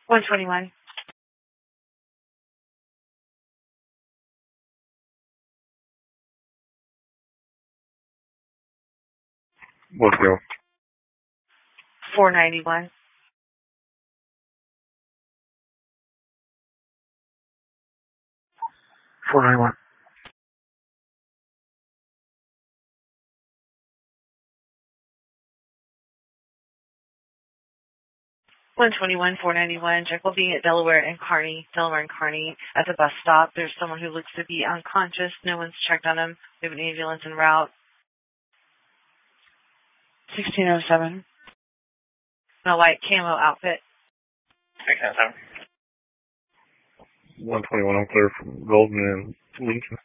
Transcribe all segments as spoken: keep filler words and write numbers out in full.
one twenty-one. Let's go. four ninety-one. four ninety-one. one twenty-one, four ninety-one. Check will be at Delaware and Kearney. Delaware and Kearney at the bus stop. There's someone who looks to be unconscious. No one's checked on him. We have an ambulance en route. sixteen oh seven. A white camo outfit. sixteen oh seven. one twenty-one, I'm clear from Goldman and Lincoln.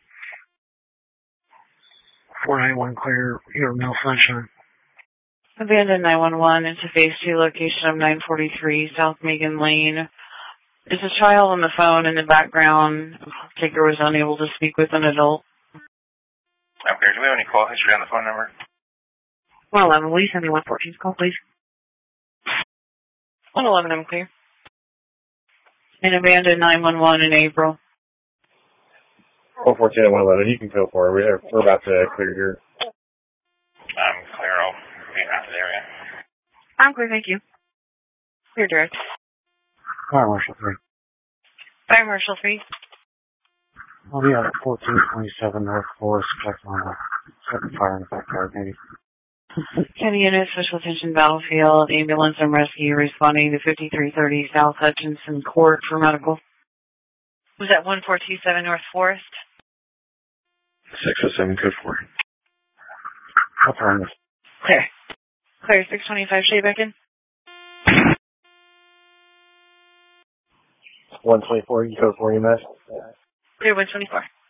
four ninety-one, clear, here, Mill Sunshine. Abandoned nine one one into phase two location of nine forty-three South Megan Lane. There's a child on the phone in the background. Taker was unable to speak with an adult. Okay, do we have any call history on the phone number? one eleven, will you send me one fourteen's call, please? one eleven, I'm clear. And abandoned nine one one in April. one fourteen and one eleven, you can go for it. We're, we're about to clear here. I'm clear. I'll be out of the area. I'm clear, thank you. Clear direct. Fire Marshal three. Fire Marshal three. Well, yeah, fourteen twenty-seven North Forest, check on the second fire in the backyard, maybe. County Unit, Special Attention Battlefield, Ambulance and Rescue responding to fifty-three thirty South Hutchinson Court for medical. Was that one four two seven North Forest? six oh seven, code four. What's wrong with this? Clear. Clear, six twenty-five, Shea Beacon. one twenty-four, you code four, you mess. Clear, one twenty-four.